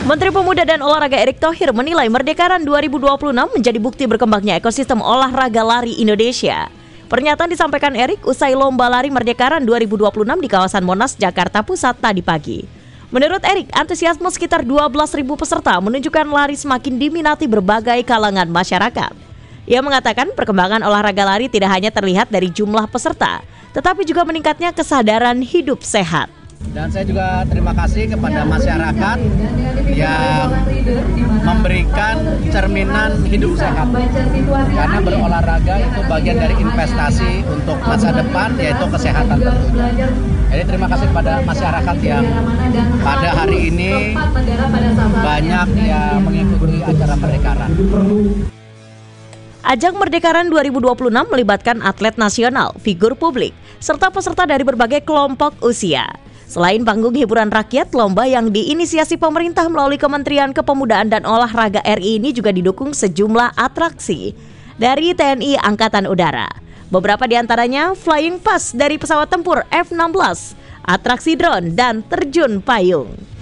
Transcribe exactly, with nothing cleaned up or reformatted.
Menteri Pemuda dan Olahraga Erick Thohir menilai Merdekaran dua ribu dua puluh enam menjadi bukti berkembangnya ekosistem olahraga lari Indonesia. Pernyataan disampaikan Erick usai lomba lari Merdekaran dua ribu dua puluh enam di kawasan Monas, Jakarta Pusat tadi pagi. Menurut Erick, antusiasme sekitar dua belas ribu peserta menunjukkan lari semakin diminati berbagai kalangan masyarakat. Ia mengatakan perkembangan olahraga lari tidak hanya terlihat dari jumlah peserta, tetapi juga meningkatnya kesadaran hidup sehat. Dan saya juga terima kasih kepada masyarakat yang memberikan cerminan hidup sehat. Karena berolahraga itu bagian dari investasi untuk masa depan, yaitu kesehatan tentunya. Jadi terima kasih kepada masyarakat yang pada hari ini banyak yang mengikuti acara Merdekaran. Ajang Merdekaran dua ribu dua puluh enam melibatkan atlet nasional, figur publik, serta peserta dari berbagai kelompok usia. Selain panggung hiburan rakyat, lomba yang diinisiasi pemerintah melalui Kementerian Kepemudaan dan Olahraga R I ini juga didukung sejumlah atraksi dari T N I Angkatan Udara. Beberapa di antaranya flying pass dari pesawat tempur F enam belas, atraksi drone, dan terjun payung.